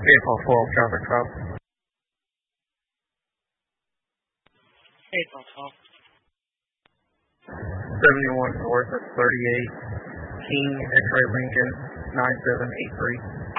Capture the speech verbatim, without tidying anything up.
April twelfth, traffic stop. April twelfth. seventy-one North of thirty-eight, King, X-Ray Lincoln, nine seven eight three.